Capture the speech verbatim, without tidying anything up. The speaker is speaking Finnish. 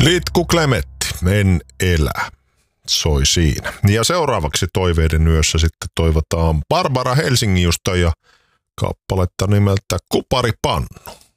Litku Klemetti, en elä, soi siinä. Ja seuraavaksi toiveiden yössä sitten toivotaan Barbara Helsingistä ja kappaletta nimeltä Kuparipannu.